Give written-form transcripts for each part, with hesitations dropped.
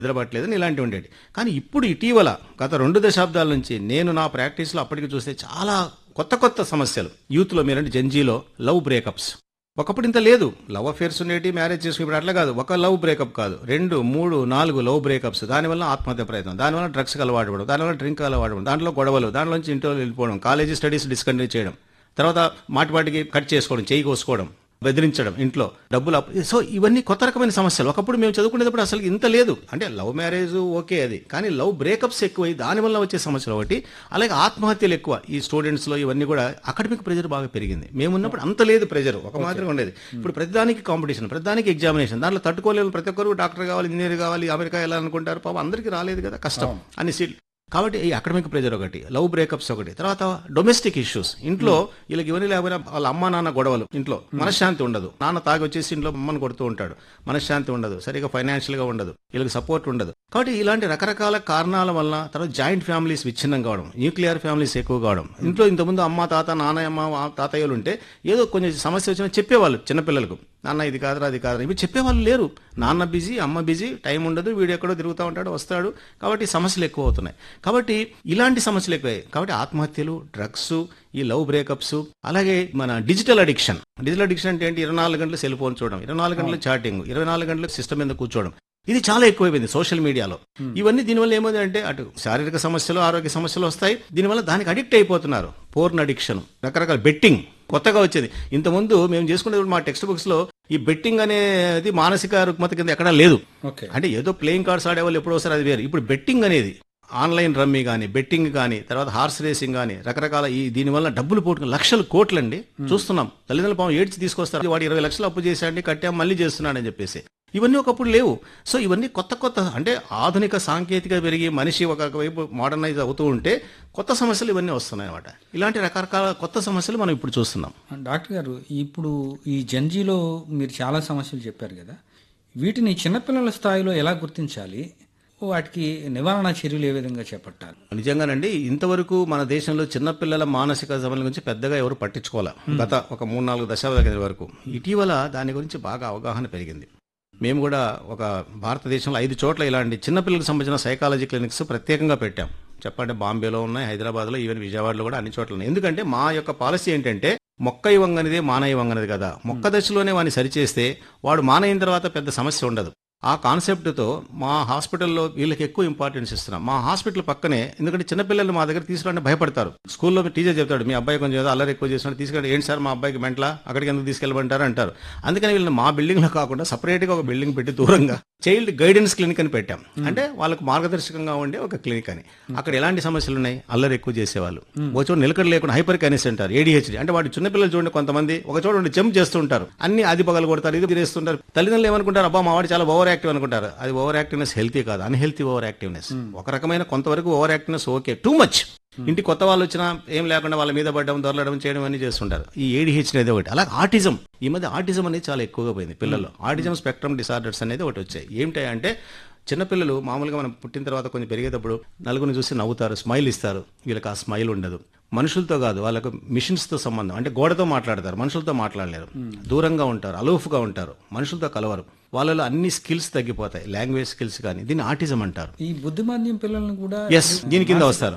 నిద్రపట్టలేదని ఇలాంటివి ఉండేవి. కానీ ఇప్పుడు ఇటీవల గత 2 దశాబ్దాల నుంచి నేను నా ప్రాక్టీస్లో అప్పటికి చూస్తే చాలా కొత్త కొత్త సమస్యలు యూత్లో, మీరంటే జెన్జీలో లవ్ బ్రేకప్స్. ఒకప్పుడు ఇంత లేదు. లవ్ అఫేర్స్ ఉండేటి, మ్యారేజ్ చేసుకుని. ఇప్పుడు అట్లా కాదు. ఒక లవ్ బ్రేకప్ కాదు, 2, 3, 4 లవ్ బ్రేకప్స్. దానివల్ల ఆత్మహత్య ప్రయత్నం, దానివల్ల డ్రగ్స్కి అలవాటు పడడం, దానివల్ల డ్రింక్ అలవాటు పడడం, దాంట్లో గొడవలు, దాంట్లోంచి ఇంట్లో వెళ్ళిపోవడం, కాలేజీ స్టడీస్ డిస్కంటిన్యూ చేయడం, తర్వాత మాటిమాటికి కట్ చేసుకోవడం, చేయి కోసుకోవడం, బెదిరించడం, ఇంట్లో డబ్బులు సో ఇవన్నీ కొత్త రకమైన సమస్యలు. ఒకప్పుడు మేము చదువుకునేటప్పుడు అసలు ఇంత లేదు. అంటే లవ్ మ్యారేజ్ ఓకే అది, కానీ లవ్ బ్రేకప్స్ ఎక్కువై దానివల్ల వచ్చే సమస్యలు ఒకటి, అలాగే ఆత్మహత్యలు ఎక్కువ ఈ స్టూడెంట్స్లో. ఇవన్నీ కూడా అకాడమిక్ ప్రెజర్ బాగా పెరిగింది. మేమున్నప్పుడు అంత లేదు ప్రెజర్, ఒక మాదిరిగా ఉండేది. ఇప్పుడు ప్రతిదానికి కాంపిటీషన్, ప్రతిదానికి ఎగ్జామినేషన్, దాంట్లో తట్టుకోలేని ప్రతి ఒక్కరు డాక్టర్ కావాలి, ఇంజనీర్ కావాలి, అమెరికా వెళ్ళాలనుకుంటారు. పాపం అందరికీ రాలేదు కదా, కష్టం అన్ని సీట్లు. కాబట్టి ఈ అకాడమిక్ ప్రెజర్ ఒకటి, లవ్ బ్రేకప్స్ ఒకటి, తర్వాత డొమెస్టిక్ ఇష్యూస్. ఇంట్లో వీళ్ళకి ఇవన్నీ లేకపోయినా వాళ్ళ అమ్మ నాన్న గొడవలు, ఇంట్లో మనశ్శాంతి ఉండదు. నాన్న తాగి వచ్చేసి ఇంట్లో అమ్మని కొడుతూ ఉంటాడు, మనశ్శాంతి ఉండదు, సరిగా ఫైనాన్షియల్ గా ఉండదు, వీళ్ళకి సపోర్ట్ ఉండదు. కాబట్టి ఇలాంటి రకరకాల కారణాల వల్ల, తర్వాత జాయింట్ ఫ్యామిలీస్ విచ్ఛిన్నం కావడం, న్యూక్లియర్ ఫ్యామిలీస్ ఎక్కువ కావడం. ఇంట్లో ఇంతకుముందు అమ్మ తాత, నాన్నమ్మ తాతయ్యలు ఉంటే ఏదో కొంచెం సమస్య వచ్చినా చెప్పేవాళ్ళు చిన్నపిల్లలకు, నాన్న ఇది కాదురా అది కాదురా. ఇవి చెప్పేవాళ్ళు లేరు. నాన్న బిజీ, అమ్మ బిజీ, టైం ఉండదు, వీడు ఎక్కడో తిరుగుతూ ఉంటాడు, వస్తాడు. కాబట్టి సమస్యలు ఎక్కువ అవుతున్నాయి. కాబట్టి ఇలాంటి సమస్యలు ఎక్కువయ్యాయి. కాబట్టి ఆత్మహత్యలు, డ్రగ్స్, ఈ లవ్ బ్రేకప్స్, అలాగే మన డిజిటల్ అడిక్షన్. డిజిటల్ అడిక్షన్ అంటే ఏంటి? 24 గంటలు సెల్ ఫోన్ చూడడం, 24 గంటలు చాటింగ్, 24 గంటలు సిస్టమ్ మీద కూర్చోవడం. ఇది చాలా ఎక్కువైపోయింది సోషల్ మీడియాలో. ఇవన్నీ దీనివల్ల ఏమవుతుంది అంటే అటు శారీరక సమస్యలు, ఆరోగ్య సమస్యలు వస్తాయి. దీనివల్ల దానికి అడిక్ట్ అయిపోతున్నారు. పోర్న్ అడిక్షన్, రకరకాల బెట్టింగ్ కొత్తగా వచ్చింది. ఇంతకుముందు మేము చేసుకునేప్పుడు మా టెక్స్ట్ బుక్స్ లో ఈ బెట్టింగ్ అనేది మానసిక రుగ్మత కింద ఎక్కడా లేదు. అంటే ఏదో ప్లేయింగ్ కార్డ్స్ ఆడేవాళ్ళు ఎప్పుడో ఒకసారి, అది వేరు. ఇప్పుడు బెట్టింగ్ అనేది ఆన్లైన్ రమ్మీ కానీ, బెట్టింగ్ కానీ, తర్వాత హార్స్ రేసింగ్ కానీ, రకరకాల ఈ దీనివల్ల డబ్బులు పోటు లక్షలు, కోట్లండి చూస్తున్నాం. తల్లిదండ్రుల పాపం ఏడ్చి తీసుకొస్తారు, వాడు 20 లక్షలు అప్పు చేశాడండి, కట్టాం, మళ్ళీ చేస్తున్నాడని చెప్పేసి. ఇవన్నీ ఒకప్పుడు లేవు. సో ఇవన్నీ కొత్త కొత్త, అంటే ఆధునిక సాంకేతిక పెరిగి మనిషి ఒకవైపు మోడర్నైజ్ అవుతూ ఉంటే కొత్త సమస్యలు ఇవన్నీ వస్తున్నాయి అన్నమాట. ఇలాంటి రకరకాల కొత్త సమస్యలు మనం ఇప్పుడు చూస్తున్నాం. డాక్టర్ గారు, ఇప్పుడు ఈ జెన్జీలో మీరు చాలా సమస్యలు చెప్పారు కదా, వీటిని చిన్నపిల్లల స్థాయిలో ఎలా గుర్తించాలి? వాటికి నివారణ చర్యలు ఏ విధంగా చేపట్టాలి? నిజంగానండి, ఇంతవరకు మన దేశంలో చిన్నపిల్లల మానసిక సమస్యల గురించి పెద్దగా ఎవరు పట్టించుకోవాలి. గత ఒక 3-4 దశాబ్దాల వరకు. ఇటీవల దాని గురించి బాగా అవగాహన పెరిగింది. మేము కూడా ఒక భారతదేశంలో 5 చోట్ల ఇలాంటి చిన్నపిల్లలకు సంబంధించిన సైకాలజీ క్లినిక్స్ ప్రత్యేకంగా పెట్టాం. చెప్పండి, బాంబేలో ఉన్నాయి, హైదరాబాద్లో, ఈవెన్ విజయవాడలో కూడా అన్ని చోట్ల ఉన్నాయి. ఎందుకంటే మా యొక్క పాలసీ ఏంటంటే మొక్క ఇవ్వంగనిదే మానవ ఇవ్వంగనిది కదా. మొక్క దశలోనే వాడిని సరిచేస్తే వాడు మానయిన తర్వాత పెద్ద సమస్య ఉండదు. ఆ కాన్సెప్ట్తో మా హాస్పిటల్లో వీళ్ళకి ఎక్కువ ఇంపార్టెన్స్ ఇస్తున్నాం. మా హాస్పిటల్ పక్కనే, ఎందుకంటే చిన్నపిల్లలు మా దగ్గర తీసుకురంటే భయపడతారు. స్కూల్లో టీచర్ చెప్తాడు, మీ అబ్బాయి కొంచెం ఏదో అల్లరి ఎక్కువ చేస్తున్నాడు, తీసుకెళ్ళి. ఏంటి సార్ మా అబ్బాయికి మెంట్లా, అక్కడికి ఎందుకు తీసుకెళ్ళమంటారు అంటారు. అందుకని వీళ్ళని మా బిల్డింగ్లో కాకుండా సపరేట్గా ఒక బిల్డింగ్ పెట్టి దూరంగా చైల్డ్ గైడెన్స్ క్లినిక్ అని పెట్టాం. అంటే వాళ్ళకు మార్గదర్శకంగా ఉండే ఒక క్లినిక్ అని. అక్కడ ఎలాంటి సమస్యలు ఉన్నాయి? అల్లరి ఎక్కువ చేసేవాళ్ళు, ఒక చోట నిలకడ లేకుండా హైపర్ కైనెస్ అంటారు, ADHD. అంటే వాడు చిన్నపిల్లలు చూడండి, కొంతమంది ఒక చోట ఉండి జంప్ చేస్తుంటారు, అన్ని అది పగలు కొడతారు, ఇది తినేస్తుంటారు. తల్లిదండ్రులు ఏమనుకుంటారు, అబ్బా మా వాడు చాలా ఓవర్ యాక్టివ్ అనుకుంటారు. అది ఓవర్ యాక్టివ్నెస్ హెల్తీ కాదు, అన్హెల్తీ ఓవర్ యాక్టివ్నెస్. ఒక రకమైన కొంతవరకు over activeness okay, too much. ఇంటి కొత్త వాళ్ళు వచ్చినా ఏం లేకుండా వాళ్ళ మీద పడడం, దొరలడం, చేయడం అన్ని చేస్తుంటారు. ఈ ADHD అనేది ఒకటి. అలాగే ఆటిజం. ఈ మధ్య ఆటిజం అనేది చాలా ఎక్కువగా పోయింది పిల్లల్లో. ఆటిజం స్పెక్ట్రమ్ డిసార్డర్స్ అనేది ఒకటి వచ్చాయి. ఏమిటంటే చిన్నపిల్లలు మామూలుగా మనం పుట్టిన తర్వాత కొంచెం పెరిగేటప్పుడు నలుగురిని చూసి నవ్వుతారు, స్మైల్ ఇస్తారు. వీళ్ళకి ఆ స్మైల్ ఉండదు. మనుషులతో కాదు, వాళ్ళకు మిషన్స్తో సంబంధం. అంటే గోడతో మాట్లాడతారు, మనుషులతో మాట్లాడలేరు, దూరంగా ఉంటారు, అలూఫ్గా ఉంటారు, మనుషులతో కలవరు. వాళ్ళలో అన్ని స్కిల్స్ తగ్గిపోతాయి, లాంగ్వేజ్ స్కిల్స్ కానీ. దీన్ని ఆటిజం అంటారు. ఈ బుద్ధిమాంద్యం పిల్లలను కూడా దీని కింద వస్తారు.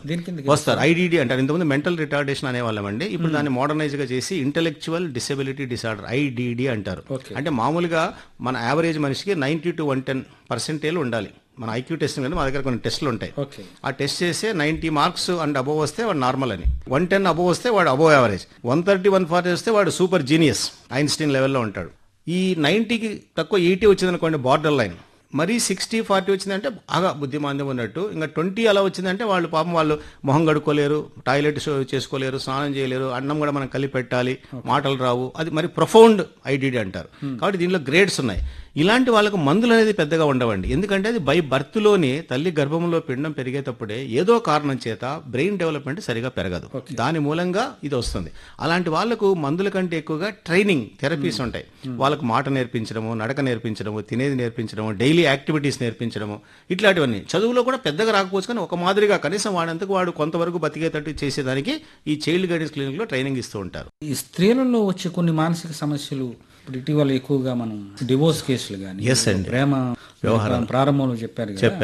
IDD అంటారు. ఇంతకుముందు మెంటల్ రిటార్డేషన్ అనేవాళ్ళమండి. ఇప్పుడు దాన్ని మోడర్నైజ్ గా చేసి ఇంటెలెక్చువల్ డిసెబిలిటీ డిసార్డర్, IDD అంటారు. అంటే మామూలుగా మన యావరేజ్ మనిషికి 90 to 110% ఉండాలి. మన IQ టెస్టింగ్ అంటే మా దగ్గర కొన్ని టెస్టులు ఉంటాయి. ఆ టెస్ట్ చేస్తే 90 మార్క్స్ అండ్ అబోవ్ వస్తే వాడు నార్మల్ అని, 110 అబోవ్ వస్తే వాడు అబోవ్ యావరేజ్, 130, 140 వస్తే వాడు సూపర్ జీనియస్, ఐన్స్టీన్ లెవెల్లో ఉంటాడు. ఈ 90కి తక్కువ 80 వచ్చిందనుకోండి బార్డర్ లైన్. మరీ 60, 40 వచ్చిందంటే బాగా బుద్ధిమాంద్యం ఉన్నట్టు. ఇంకా 20 అలా వచ్చిందంటే వాళ్ళు పాపం వాళ్ళు మొహం కడుక్కోలేరు, టాయిలెట్ చేసుకోలేరు, స్నానం చేయలేరు, అన్నం కూడా మనం కలిపి పెట్టాలి, మాటలు రావు. అది మరి ప్రొఫౌండ్ IDD అంటారు. కాబట్టి దీనిలో గ్రేడ్స్ ఉన్నాయి. ఇలాంటి వాళ్ళకు మందులు అనేది పెద్దగా ఉండవండి. ఎందుకంటే అది బై బర్త్లోనే తల్లి గర్భంలో పిండం పెరిగేటప్పుడే ఏదో కారణం చేత బ్రెయిన్ డెవలప్మెంట్ సరిగా పెరగదు. దాని మూలంగా ఇది వస్తుంది. అలాంటి వాళ్లకు మందుల కంటే ఎక్కువగా ట్రైనింగ్ థెరపీస్ ఉంటాయి. వాళ్ళకు మాట నేర్పించడము, నడక నేర్పించడము, తినేది నేర్పించడము, డైలీ యాక్టివిటీస్ నేర్పించడము, ఇట్లాంటివన్నీ. చదువులో కూడా పెద్దగా రాకపోవచ్చు, కానీ ఒక మాదిరిగా కనీసం వాడంతకు వాడు కొంతవరకు బతికేటట్టు చేసేదానికి ఈ చైల్డ్ గైడెన్స్ క్లినిక్ లో ట్రైనింగ్ ఇస్తూ ఉంటారు. ఈ స్త్రీలలో వచ్చే కొన్ని మానసిక సమస్యలు ఇప్పుడు ఇటీవల ఎక్కువగా మనం డివోర్స్ కేసులు కానీ Yes అండి. ప్రేమ వ్యవహారం ప్రారంభంలో చెప్పారు కదా